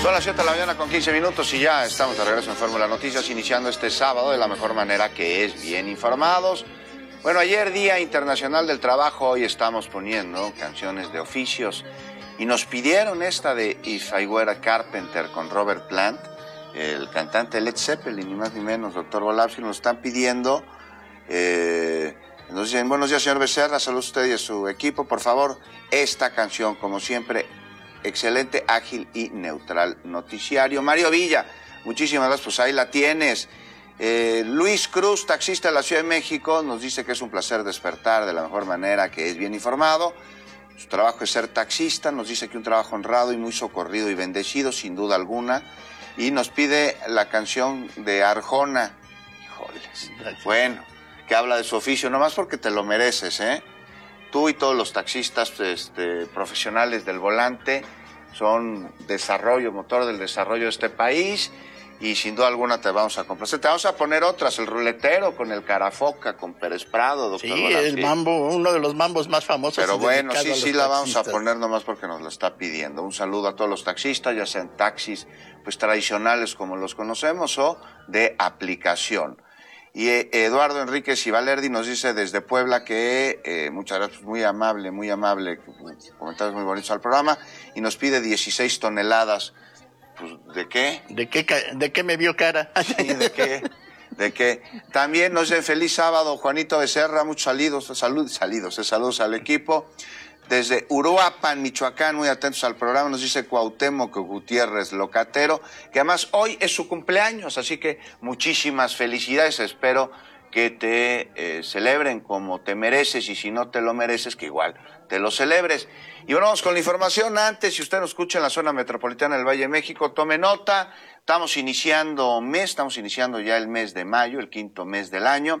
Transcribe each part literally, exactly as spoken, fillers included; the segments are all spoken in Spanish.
Son las siete de la mañana con quince minutos y ya estamos de regreso en Fórmula Noticias, iniciando este sábado de la mejor manera, que es bien informados. Bueno, ayer Día Internacional del Trabajo, hoy estamos poniendo canciones de oficios y nos pidieron esta de If I Were a Carpenter con Robert Plant, el cantante de Led Zeppelin, ni más ni menos, doctor Volapsky, nos están pidiendo. Eh, nos dicen, buenos días, señor Becerra, saludos a usted y a su equipo, por favor, esta canción, como siempre, excelente, ágil y neutral noticiario. Mario Villa, muchísimas gracias, pues ahí la tienes. Eh, Luis Cruz, taxista de la Ciudad de México, nos dice que es un placer despertar de la mejor manera, que es bien informado. Su trabajo es ser taxista, nos dice que un trabajo honrado y muy socorrido y bendecido, sin duda alguna. Y nos pide la canción de Arjona. Híjoles, bueno, que habla de su oficio, nomás porque te lo mereces, ¿eh? Tú y todos los taxistas este, profesionales del volante son desarrollo, motor del desarrollo de este país, y sin duda alguna te vamos a complacer. Te vamos a poner otras, el ruletero con el Carafoca, con Pérez Prado, doctor. Sí, Volapsky. el mambo, uno de los mambos más famosos. Pero bueno, sí, a sí la vamos a poner nomás porque nos la está pidiendo. Un saludo a todos los taxistas, ya sean taxis pues tradicionales como los conocemos o de aplicación. Y eh, Eduardo Enríquez y Valerdi nos dice desde Puebla que, eh, muchas gracias, muy amable, muy amable, comentarios muy bonitos al programa, y nos pide dieciséis toneladas. Pues, ¿de qué? ¿De qué, de qué me vio cara? Sí, ¿de qué? ¿De qué? También nos dice feliz sábado, Juanito Becerra, muchos saludos, salud, salidos, saludos al equipo. Desde Uruapan, Michoacán, muy atentos al programa, nos dice Cuauhtémoc Gutiérrez Locatero, que además hoy es su cumpleaños, así que muchísimas felicidades, espero que te eh, celebren como te mereces, y si no te lo mereces, que igual te lo celebres. Y bueno, vamos con la información. Antes, si usted nos escucha en la zona metropolitana del Valle de México, tome nota, estamos iniciando mes, estamos iniciando ya el mes de mayo, el quinto mes del año.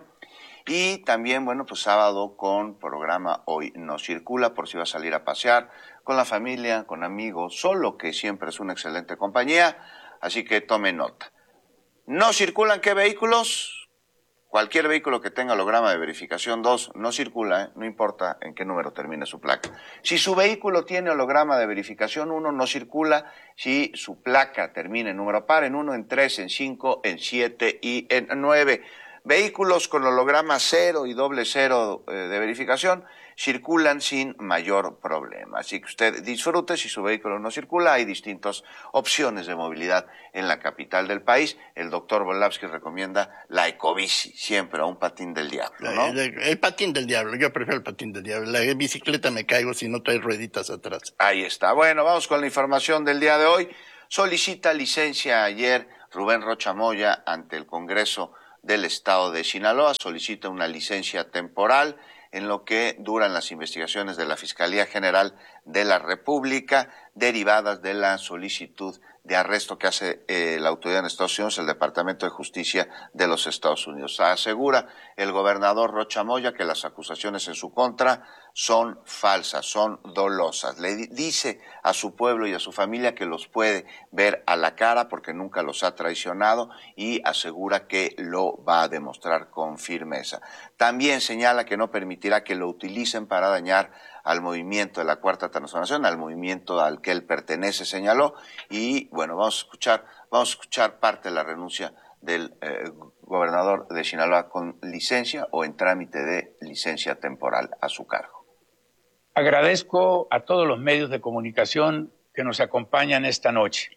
Y también, bueno, pues sábado con programa Hoy No Circula, por si va a salir a pasear con la familia, con amigos, solo, que siempre es una excelente compañía, así que tome nota. ¿No circulan qué vehículos? Cualquier vehículo que tenga holograma de verificación dos no circula, ¿eh? No importa en qué número termine su placa. Si su vehículo tiene holograma de verificación uno, no circula. Si su placa termina en número par, en uno, en tres, en cinco, en siete y en nueve. Vehículos con holograma cero y doble cero eh, de verificación circulan sin mayor problema. Así que usted disfrute. Si su vehículo no circula, hay distintas opciones de movilidad en la capital del país. El doctor Volapsky recomienda la ecobici, siempre, a un patín del diablo, ¿no? El, el, el patín del diablo, yo prefiero el patín del diablo. La bicicleta me caigo si no trae rueditas atrás. Ahí está. Bueno, vamos con la información del día de hoy. Solicita licencia ayer Rubén Rocha Moya ante el Congreso del Estado de Sinaloa, solicita una licencia temporal en lo que duran las investigaciones de la Fiscalía General de la República derivadas de la solicitud de arresto que hace eh, la autoridad en Estados Unidos, el Departamento de Justicia de los Estados Unidos. Asegura el gobernador Rocha Moya que las acusaciones en su contra son falsas, son dolosas. Le dice a su pueblo y a su familia que los puede ver a la cara porque nunca los ha traicionado, y asegura que lo va a demostrar con firmeza. También señala que no permitirá que lo utilicen para dañar al movimiento de la Cuarta Transformación, al movimiento al que él pertenece, señaló. Y bueno, vamos a escuchar, vamos a escuchar parte de la renuncia del eh, gobernador de Sinaloa con licencia o en trámite de licencia temporal a su cargo. Agradezco a todos los medios de comunicación que nos acompañan esta noche.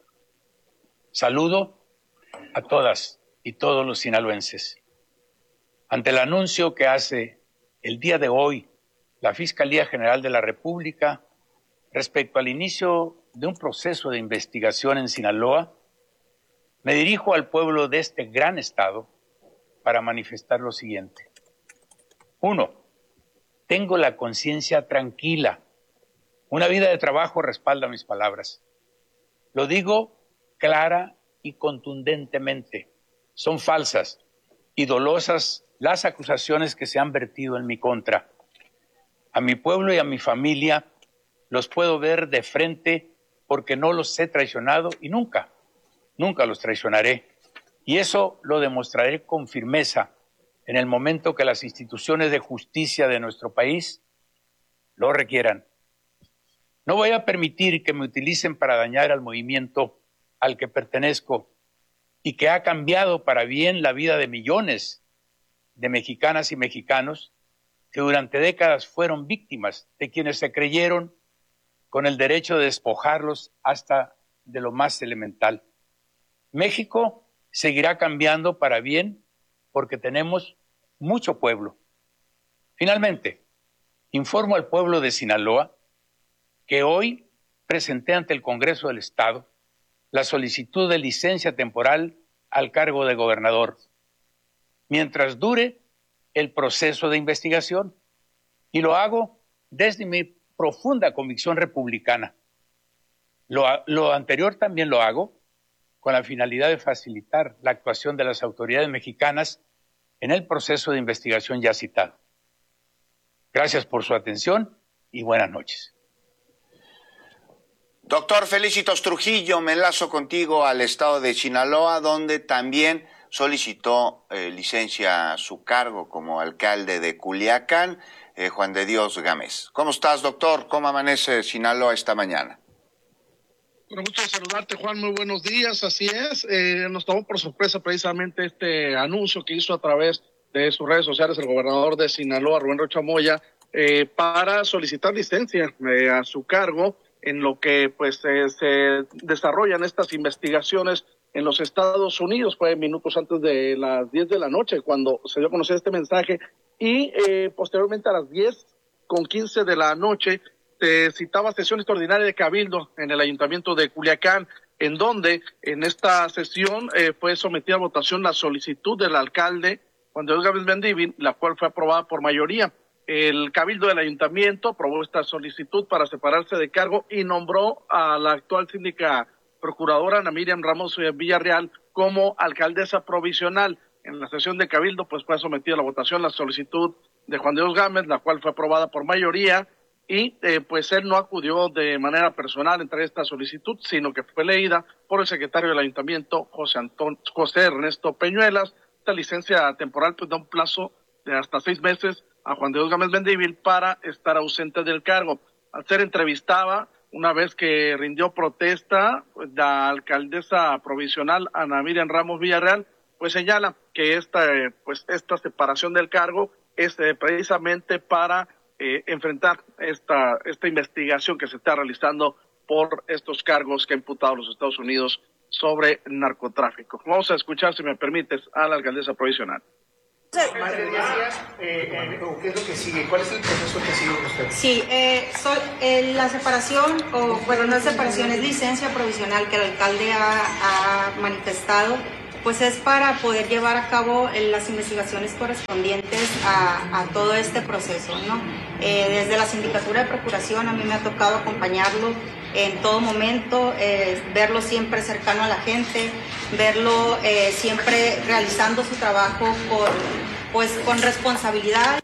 Saludo a todas y todos los sinaloenses. Ante el anuncio que hace el día de hoy la Fiscalía General de la República respecto al inicio de un proceso de investigación en Sinaloa, me dirijo al pueblo de este gran estado para manifestar lo siguiente. Uno, tengo la conciencia tranquila. Una vida de trabajo respalda mis palabras. Lo digo clara y contundentemente. Son falsas y dolosas las acusaciones que se han vertido en mi contra. A mi pueblo y a mi familia los puedo ver de frente porque no los he traicionado y nunca, nunca los traicionaré. Y eso lo demostraré con firmeza en el momento que las instituciones de justicia de nuestro país lo requieran. No voy a permitir que me utilicen para dañar al movimiento al que pertenezco y que ha cambiado para bien la vida de millones de mexicanas y mexicanos que durante décadas fueron víctimas de quienes se creyeron con el derecho de despojarlos hasta de lo más elemental. México seguirá cambiando para bien porque tenemos mucho pueblo. Finalmente, informo al pueblo de Sinaloa que hoy presenté ante el Congreso del Estado la solicitud de licencia temporal al cargo de gobernador, mientras dure el proceso de investigación, y lo hago desde mi profunda convicción republicana. Lo, lo anterior también lo hago con la finalidad de facilitar la actuación de las autoridades mexicanas en el proceso de investigación ya citado. Gracias por su atención y buenas noches. Doctor Felicitos Trujillo, me enlazo contigo al estado de Sinaloa, donde también solicitó eh, licencia a su cargo como alcalde de Culiacán, eh, Juan de Dios Gámez. ¿Cómo estás, doctor? ¿Cómo amanece Sinaloa esta mañana? Bueno, gusto de saludarte, Juan, muy buenos días, así es, eh, nos tomó por sorpresa precisamente este anuncio que hizo a través de sus redes sociales el gobernador de Sinaloa, Rubén Rocha Moya, eh, para solicitar licencia eh, a su cargo en lo que pues eh, se desarrollan estas investigaciones en los Estados Unidos. Fue minutos antes de las diez de la noche cuando se dio a conocer este mensaje, y eh, posteriormente a las diez con quince de la noche se citaba sesión extraordinaria de Cabildo en el Ayuntamiento de Culiacán, en donde en esta sesión eh, fue sometida a votación la solicitud del alcalde Juan de Dios Gámez Mendívil, la cual fue aprobada por mayoría. El Cabildo del Ayuntamiento aprobó esta solicitud para separarse de cargo y nombró a la actual síndica procuradora Ana Miriam Ramos Villarreal como alcaldesa provisional. En la sesión de Cabildo pues fue sometida a la votación la solicitud de Juan de Dios Gámez, la cual fue aprobada por mayoría, y eh, pues él no acudió de manera personal a entregar esta solicitud, sino que fue leída por el secretario del Ayuntamiento, José, Antón, José Ernesto Peñuelas. Esta licencia temporal pues da un plazo de hasta seis meses a Juan de Dios Gámez Mendívil para estar ausente del cargo. Al ser entrevistada, una vez que rindió protesta, la alcaldesa provisional Ana Miriam Ramos Villarreal pues señala que esta pues esta separación del cargo es eh, precisamente para eh, enfrentar esta esta investigación que se está realizando por estos cargos que ha imputado los Estados Unidos sobre narcotráfico. Vamos a escuchar, si me permites, a la alcaldesa provisional. Más de diez días, eh, eh, ¿qué es lo que sigue? ¿Cuál es el proceso que sigue con usted? Sí, eh, so, eh, la separación, o bueno, no es separación, es licencia provisional que el alcalde ha, ha manifestado, pues es para poder llevar a cabo eh, las investigaciones correspondientes a, a todo este proceso, ¿no? Eh, desde la Sindicatura de Procuración a mí me ha tocado acompañarlo en todo momento, eh, verlo siempre cercano a la gente, verlo eh, siempre realizando su trabajo con, pues, con responsabilidad.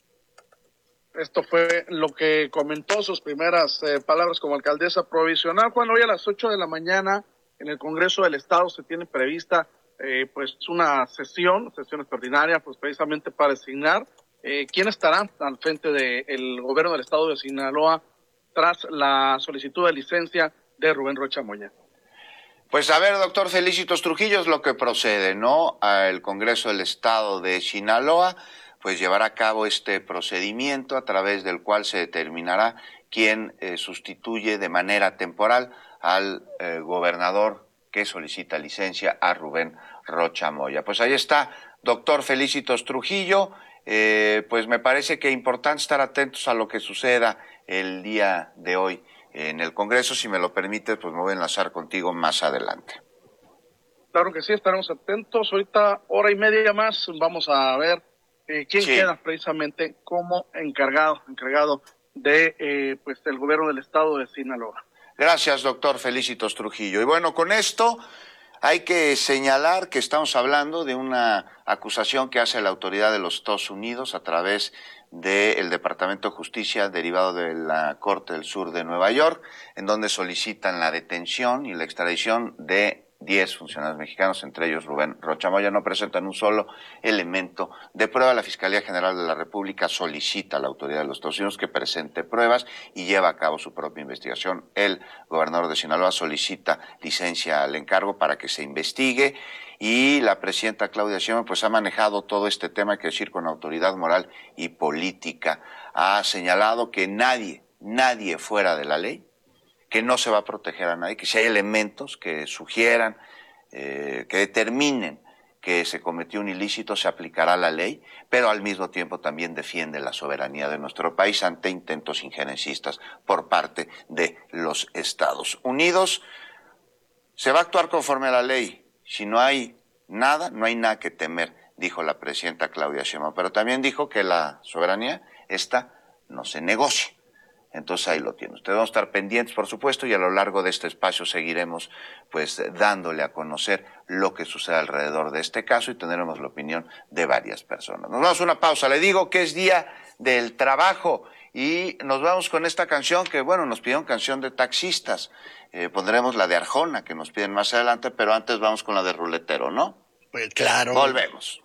Esto fue lo que comentó, sus primeras eh, palabras como alcaldesa provisional. Juan, hoy a las ocho de la mañana en el Congreso del Estado se tiene prevista eh, pues una sesión, sesión extraordinaria, pues precisamente para designar eh, quién estará al frente del gobierno del Estado de Sinaloa tras la solicitud de licencia de Rubén Rocha Moya. Pues a ver, doctor Felicitos Trujillo, es lo que procede, ¿no? El Congreso del Estado de Sinaloa pues llevará a cabo este procedimiento a través del cual se determinará quién eh, sustituye de manera temporal al eh, gobernador que solicita licencia, a Rubén Rocha Moya. Pues ahí está, doctor Felicitos Trujillo. Eh, pues me parece que es importante estar atentos a lo que suceda el día de hoy en el Congreso. Si me lo permites, pues me voy a enlazar contigo más adelante. Claro que sí, estaremos atentos. Ahorita, hora y media más, vamos a ver eh, quién sí. queda precisamente como encargado, encargado de eh, pues el gobierno del Estado de Sinaloa. Gracias, doctor Felicitos Trujillo. Y bueno, con esto hay que señalar que estamos hablando de una acusación que hace la autoridad de los Estados Unidos a través del Departamento de Justicia derivado de la Corte del Sur de Nueva York, en donde solicitan la detención y la extradición de diez funcionarios mexicanos, entre ellos Rubén Rocha Moya, no presentan un solo elemento de prueba. La Fiscalía General de la República solicita a la autoridad de los Estados Unidos que presente pruebas y lleva a cabo su propia investigación. El gobernador de Sinaloa solicita licencia al encargo para que se investigue, y la presidenta Claudia Sheinbaum pues ha manejado todo este tema, hay que decir, con autoridad moral y política. Ha señalado que nadie, nadie fuera de la ley, que no se va a proteger a nadie, que si hay elementos que sugieran, eh, que determinen que se cometió un ilícito, se aplicará la ley, pero al mismo tiempo también defiende la soberanía de nuestro país ante intentos injerencistas por parte de los Estados Unidos. Se va a actuar conforme a la ley. Si no hay nada, no hay nada que temer, dijo la presidenta Claudia Sheinbaum, pero también dijo que la soberanía, esta, no se negocia. Entonces ahí lo tiene. Ustedes van a estar pendientes, por supuesto, y a lo largo de este espacio seguiremos pues dándole a conocer lo que sucede alrededor de este caso y tendremos la opinión de varias personas. Nos vamos a una pausa. Le digo que es Día del Trabajo y nos vamos con esta canción que, bueno, nos pidieron canción de taxistas. Eh, pondremos la de Arjona, que nos piden más adelante, pero antes vamos con la de Ruletero, ¿no? Pues claro. Volvemos.